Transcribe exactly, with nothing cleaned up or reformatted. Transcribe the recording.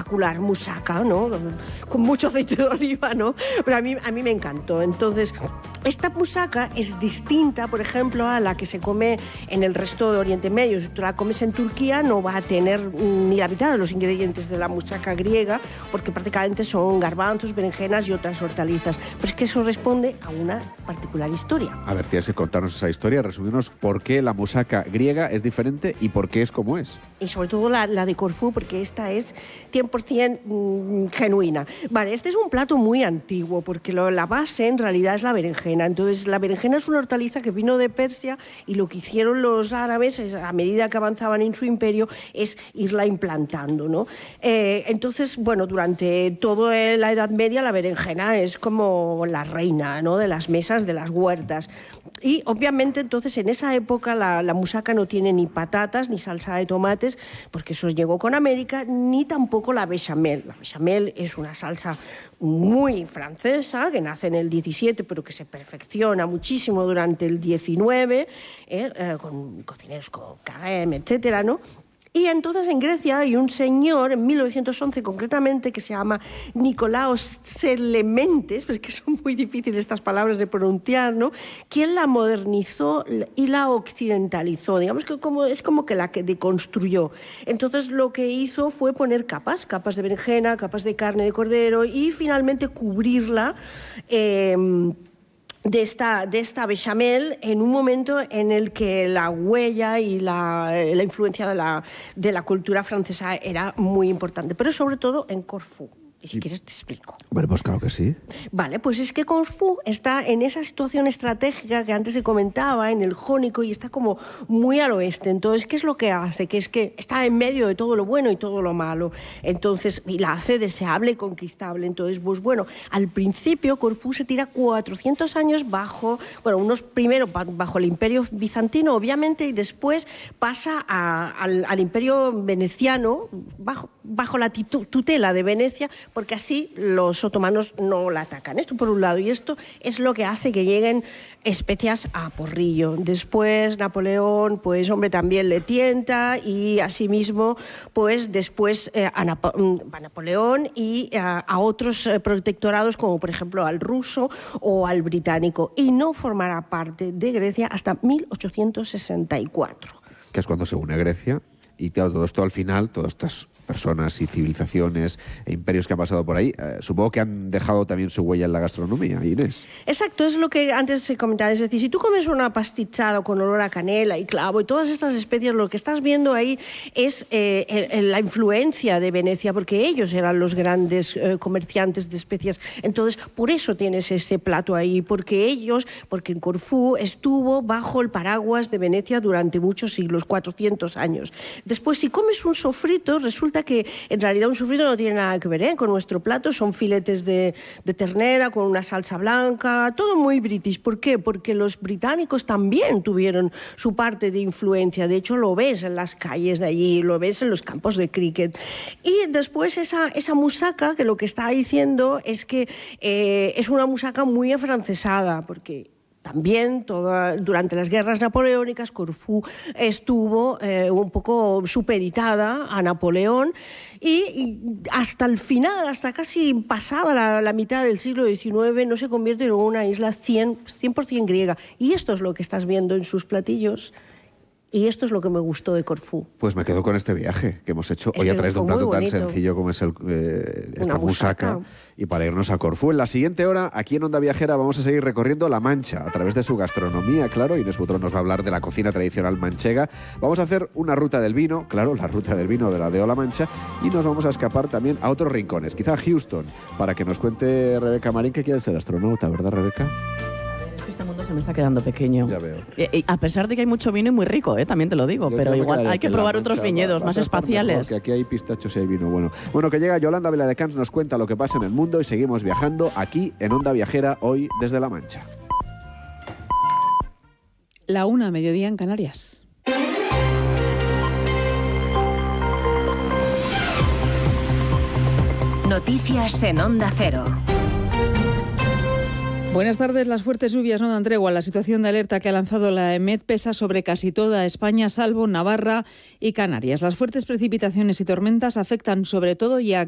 espectacular musaca, ¿no? Con mucho aceite de oliva, ¿no? Pero a mí, a mí me encantó. Entonces, esta musaca es distinta, por ejemplo, a la que se come en el resto de Oriente Medio. Si tú la comes en Turquía, no va a tener ni la mitad de los ingredientes de la musaca griega, porque prácticamente son garbanzos, berenjenas y otras hortalizas. Pero es que eso responde a una particular historia. A ver, tienes que contarnos esa historia, resumirnos por qué la musaca griega es diferente y por qué es como es. Y sobre todo la, la de Corfú, porque esta es cien por ciento mmm, genuina. Vale, este es un plato muy antiguo, porque lo, la base en realidad es la berenjena. Entonces, la berenjena es una hortaliza que vino de Persia y lo que hicieron los árabes, es, a medida que avanzaban en su imperio, es irla implantando, ¿no? Eh, entonces, bueno, durante toda la Edad Media la berenjena es como la reina, ¿no?, de las mesas, de las huertas. Y obviamente entonces en esa época la, la musaca no tiene ni patatas ni salsa de tomates, porque eso llegó con América, ni tampoco la bechamel. La bechamel es una salsa muy francesa, que nace en el diecisiete, pero que se perfecciona muchísimo durante el diecinueve, eh, eh, con cocineros como Carême, etcétera, ¿no? Y entonces en Grecia hay un señor, en mil novecientos once concretamente, que se llama Nicolaos Tselementes, pues que son muy difíciles estas palabras de pronunciar, ¿no?, quien la modernizó y la occidentalizó. Digamos que como, es como que la que deconstruyó. Entonces lo que hizo fue poner capas, capas de berenjena, capas de carne de cordero y finalmente cubrirla eh, de esta, de esta bechamel en un momento en el que la huella y la, la influencia de la, de la cultura francesa era muy importante, pero sobre todo en Corfú. Y si quieres te explico. Bueno, pues claro que sí. Vale, pues es que Corfú está en esa situación estratégica que antes se comentaba, en el Jónico, y está como muy al oeste. Entonces, ¿qué es lo que hace? Que es que está en medio de todo lo bueno y todo lo malo. Entonces, y la hace deseable y conquistable. Entonces, pues bueno, al principio Corfú se tira cuatrocientos años bajo, bueno, unos primero bajo el Imperio bizantino, obviamente, y después pasa a, al, al Imperio veneciano, bajo, bajo la tutela de Venecia, porque así los otomanos no la atacan. Esto por un lado, y esto es lo que hace que lleguen especias a porrillo. Después Napoleón, pues hombre, también le tienta, y asimismo, pues después eh, a, Napo a Napoleón y a, a otros eh, protectorados, como por ejemplo al ruso o al británico, y no formará parte de Grecia hasta mil ochocientos sesenta y cuatro. Que es cuando se une Grecia, y todo esto al final, todas estas personas y civilizaciones e imperios que han pasado por ahí, eh, supongo que han dejado también su huella en la gastronomía, Inés. Exacto, es lo que antes se comentaba. Es decir, si tú comes una pastichada con olor a canela y clavo y todas estas especias, lo que estás viendo ahí es eh, el, el, la influencia de Venecia, porque ellos eran los grandes eh, comerciantes de especias. Entonces, por eso tienes ese plato ahí, porque ellos, porque en Corfú estuvo bajo el paraguas de Venecia durante muchos siglos, cuatrocientos años. Después, si comes un sofrito, resulta que en realidad un sofrito no tiene nada que ver ¿eh? con nuestro plato. Son filetes de, de ternera con una salsa blanca, todo muy british. ¿Por qué? Porque los británicos también tuvieron su parte de influencia. De hecho, lo ves en las calles de allí, lo ves en los campos de cricket. Y después esa, esa musaca, que lo que está diciendo es que eh, es una musaca muy afrancesada, porque también toda, durante las guerras napoleónicas Corfú estuvo eh, un poco supeditada a Napoleón y, y hasta el final, hasta casi pasada la, la mitad del siglo diecinueve, no se convierte en una isla cien por ciento griega. Y esto es lo que estás viendo en sus platillos. Y esto es lo que me gustó de Corfú. Pues me quedo con este viaje que hemos hecho es hoy a través de un plato tan bonito. sencillo como es el, eh, esta musaca. musaca. Y para irnos a Corfú, en la siguiente hora, aquí en Onda Viajera, vamos a seguir recorriendo La Mancha a través de su gastronomía, claro. Inés Butrón nos va a hablar de la cocina tradicional manchega. Vamos a hacer una ruta del vino, claro, la ruta del vino de la de La Mancha. Y nos vamos a escapar también a otros rincones, quizá a Houston, para que nos cuente Rebeca Marín, que quiere ser astronauta, ¿verdad, Rebeca? Este mundo se me está quedando pequeño. Ya veo. Y, y a pesar de que hay mucho vino y muy rico, ¿eh? También te lo digo, Yo pero igual hay que probar Mancha, otros viñedos va, más espaciales. Mejor, que aquí hay pistachos y hay vino bueno. Bueno, que llega Yolanda Viladecans, nos cuenta lo que pasa en el mundo y seguimos viajando aquí en Onda Viajera, hoy desde La Mancha. La una, mediodía en Canarias. Noticias en Onda Cero. Buenas tardes. Las fuertes lluvias no dan tregua. La situación de alerta que ha lanzado la EMET pesa sobre casi toda España, salvo Navarra y Canarias. Las fuertes precipitaciones y tormentas afectan sobre todo y a